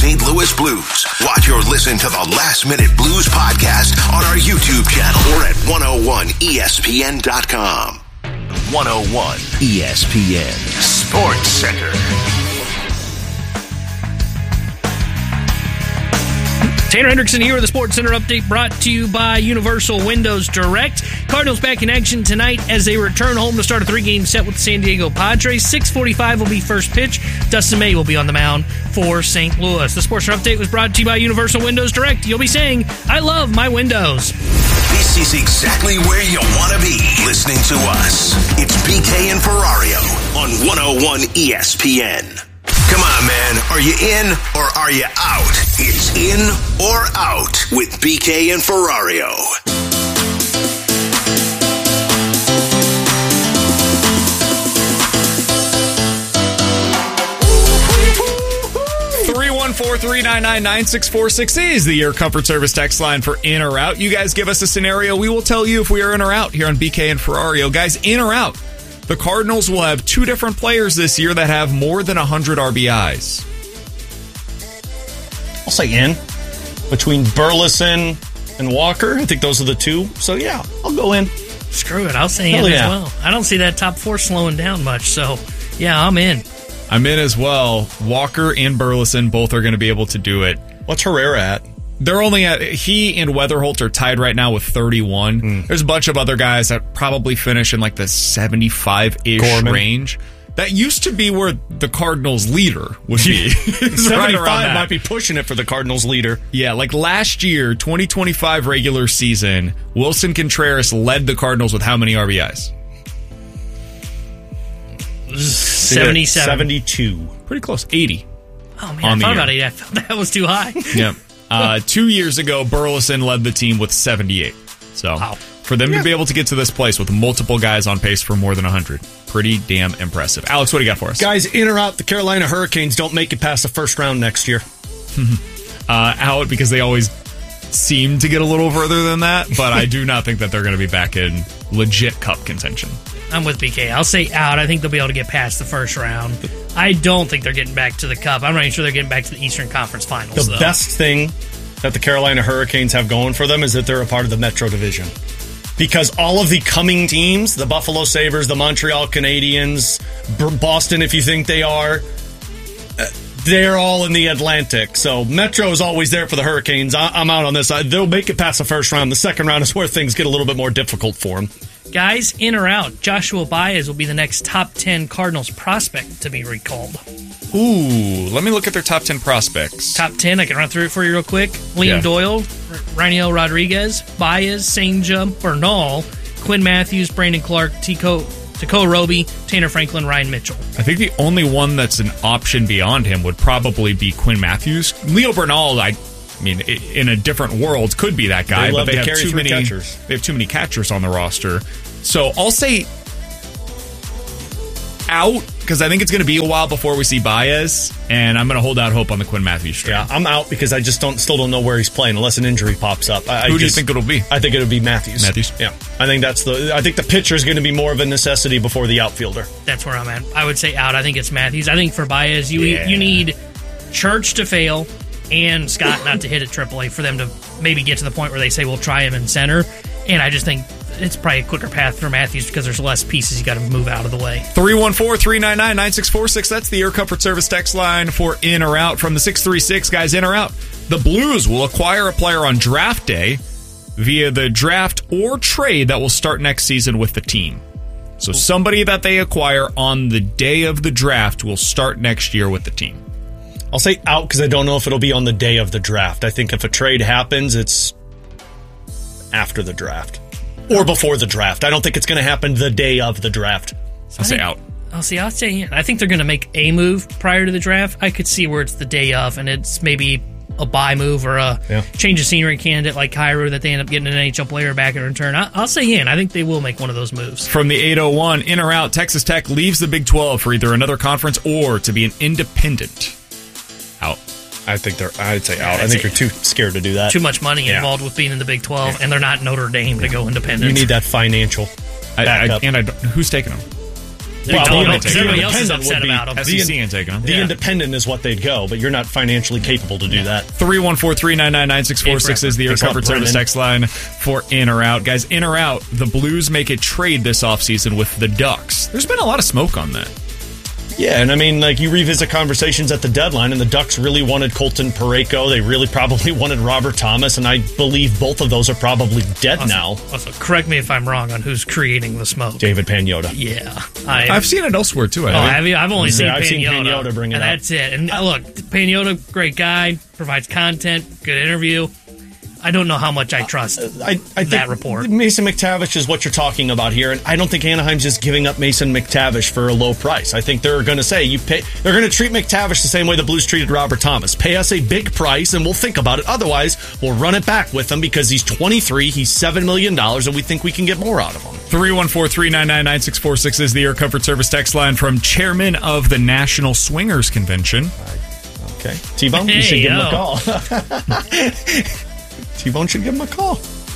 St. Louis Blues. Watch or listen to the Last Minute Blues podcast on our YouTube channel or at 101ESPN.com. 101 ESPN Sports Center. Tanner Hendrickson here with the Sports Center update brought to you by Universal Windows Direct. Cardinals back in action tonight as they return home to start a 3-game set with the San Diego Padres. 6:45 will be first pitch. Dustin May will be on the mound for St. Louis. The Sports Center update was brought to you by Universal Windows Direct. You'll be saying, I love my windows. This is exactly where you want to be listening to us. It's BK and Ferrario on 101 ESPN. Come on, man. Are you in or are you out? It's in or out with BK and Ferrario. (314-399-9646) is the Air Comfort Service text line for in or out. You guys give us a scenario. We will tell you if we are in or out here on BK and Ferrario. Guys, in or out? The Cardinals will have two different players this year that have more than 100 RBIs. I'll say in. Between Burleson and Walker, I think those are the two. So, yeah, I'll go in. Screw it. I'll say in as well. I don't see that top four slowing down much. So, yeah, I'm in. I'm in as well. Walker and Burleson both are going to be able to do it. What's Herrera at? They're only at, he and Weatherholt are tied right now with 31. There's a bunch of other guys that probably finish in like the 75-ish range. That used to be where the Cardinals leader would be. 75 might be pushing it for the Cardinals leader. Yeah, like last year, 2025 regular season, Wilson Contreras led the Cardinals with how many RBIs? 77. 72. Pretty close. 80. Oh, man, I thought about it. I thought that was too high. Yep. 2 years ago, Burleson led the team with 78. So for them to be able to get to this place with multiple guys on pace for more than 100, pretty damn impressive. Alex, what do you got for us? Guys, in or out, the Carolina Hurricanes don't make it past the first round next year. Out because they always seem to get a little further than that, but I do not think that they're going to be back in legit cup contention. I'm with BK. I'll say out. I think they'll be able to get past the first round. I don't think they're getting back to the Cup. I'm not even sure they're getting back to the Eastern Conference Finals, The best thing that the Carolina Hurricanes have going for them is that they're a part of the Metro Division. Because all of the coming teams, the Buffalo Sabres, the Montreal Canadiens, Boston, if you think they are, they're all in the Atlantic. So Metro is always there for the Hurricanes. I'm out on this. They'll make it past the first round. The second round is where things get a little bit more difficult for them. Guys, in or out, Joshua Baez will be the next top 10 Cardinals prospect to be recalled. Ooh, let me look at their top 10 prospects. Top 10, I can run through it for you real quick. Liam Doyle, Rainiel Rodriguez, Baez, Senja, Bernal, Quinn Matthews, Brandon Clark, Tico Roby, Tanner Franklin, Ryan Mitchell. I think the only one that's an option beyond him would probably be Quinn Matthews. Leo Bernal, I mean, in a different world, could be that guy, but they have too many catchers. They have too many catchers on the roster. So I'll say out, because I think it's going to be a while before we see Baez, and I'm going to hold out hope on the Quinn Matthews train. Yeah, I'm out because I just still don't know where he's playing unless an injury pops up. Who do you think it'll be? I think it'll be Matthews. Matthews? Yeah. I think the pitcher is going to be more of a necessity before the outfielder. That's where I'm at. I would say out. I think it's Matthews. I think for Baez, you need Church to fail and Scott not to hit at AAA for them to maybe get to the point where they say we'll try him in center. And I just think it's probably a quicker path for Matthews because there's less pieces you got to move out of the way. 314-399-9646. That's the Air Comfort Service text line for in or out from the 636. Guys, in or out. The Blues will acquire a player on draft day via the draft or trade that will start next season with the team. So somebody that they acquire on the day of the draft will start next year with the team. I'll say out because I don't know if it'll be on the day of the draft. I think if a trade happens, it's after the draft. Or before the draft. I don't think it's going to happen the day of the draft. I'll say out. I'll say in. I think they're going to make a move prior to the draft. I could see where it's the day of, and it's maybe a buy move or a change of scenery candidate like Cairo that they end up getting an NHL player back in return. I'll say in. I think they will make one of those moves. From the 801, in or out, Texas Tech leaves the Big 12 for either another conference or to be an independent. Out. I'd say out. I think you're too scared to do that. Too much money involved with being in the Big 12, and they're not Notre Dame to go independent. You need that financial backup. Who's taking them? Everybody else is upset about him. SEC ain't taking him. The Independent is what they'd go, but you're not financially capable to do that. 314-399-9646 is the Air Comfort Service text line for in or out. Guys, in or out, the Blues make a trade this offseason with the Ducks. There's been a lot of smoke on that. Yeah, and I mean, like, you revisit conversations at the deadline, and the Ducks really wanted Colton Parayko. They really probably wanted Robert Thomas, and I believe both of those are probably dead now. Also, correct me if I'm wrong on who's creating the smoke. David Pagnotta. Yeah. I've seen it elsewhere, too. Have you? I've only seen I've Pagnotta. seen Pagnotta bring it and up. That's it. And look, Pagnotta, great guy, provides content, good interview. I don't know how much I trust I think that report. Mason McTavish is what you're talking about here, and I don't think Anaheim's just giving up Mason McTavish for a low price. I think they're going to say they're going to treat McTavish the same way the Blues treated Robert Thomas. Pay us a big price, and we'll think about it. Otherwise, we'll run it back with him because he's 23, he's $7 million, and we think we can get more out of him. 314-399-9646 is the Air Comfort Service text line from Chairman of the National Swingers Convention. Okay, T-Bone, you should give him a call. T-Bone should give him a call.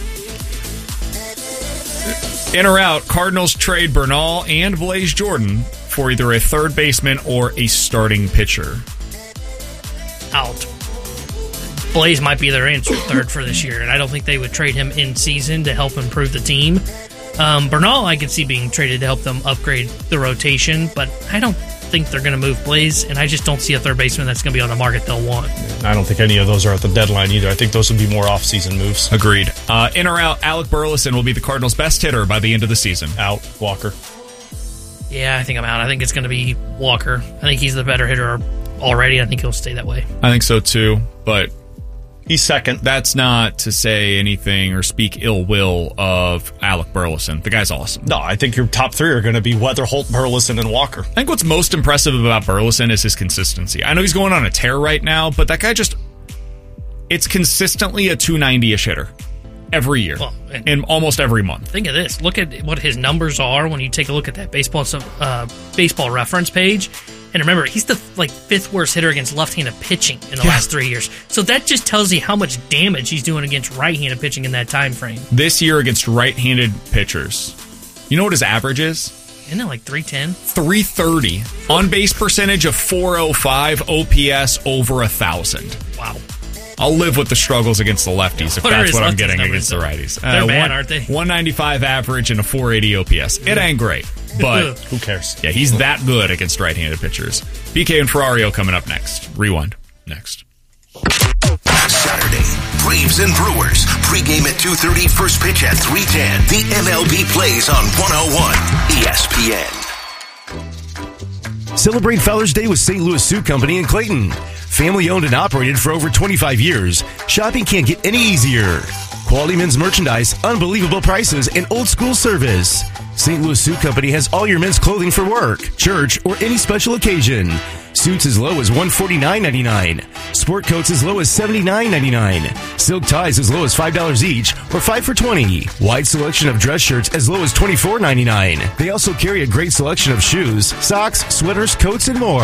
In or out, Cardinals trade Bernal and Blaze Jordan for either a third baseman or a starting pitcher. Out. Blaze might be their answer third for this year, and I don't think they would trade him in season to help improve the team. Bernal, I could see being traded to help them upgrade the rotation, but I don't think they're going to move Blaze, and I just don't see a third baseman that's going to be on the market they'll want. I don't think any of those are at the deadline either. I think those would be more off-season moves. Agreed. In or out, Alec Burleson will be the Cardinals' best hitter by the end of the season. Out. Walker. Yeah, I think I'm out. I think it's going to be Walker. I think he's the better hitter already. I think he'll stay that way. I think so too, but he's second. That's not to say anything or speak ill will of Alec Burleson. The guy's awesome. No, I think your top three are going to be Weather, Holt, Burleson, and Walker. I think what's most impressive about Burleson is his consistency. I know he's going on a tear right now, but that guy it's consistently a 290-ish hitter every year and almost every month. Think of this. Look at what his numbers are when you take a look at that baseball reference page. And remember, he's the fifth worst hitter against left-handed pitching in the last 3 years. So that just tells you how much damage he's doing against right-handed pitching in that time frame. This year against right-handed pitchers, you know what his average is? Isn't it like 310? 330. On-base percentage of 405, OPS over 1,000. Wow. I'll live with the struggles against the lefties if that's what I'm getting against the righties. They're bad, aren't they? 195 average and a 480 OPS. It ain't great, but who cares? Yeah, he's that good against right-handed pitchers. BK and Ferrario coming up next. Rewind next. Saturday, Braves and Brewers. Pregame at 2:30, first pitch at 3:10. The MLB plays on 101 ESPN. Celebrate Father's Day with St. Louis Suit Company in Clayton. Family owned and operated for over 25 years, shopping can't get any easier. Quality men's merchandise, unbelievable prices, and old school service. St. Louis Suit Company has all your men's clothing for work, church, or any special occasion. Suits as low as $149.99. Sport coats as low as $79.99. Silk ties as low as $5 each, or 5 for $20. Wide selection of dress shirts as low as $24.99. They also carry a great selection of shoes, socks, sweaters, coats, and more.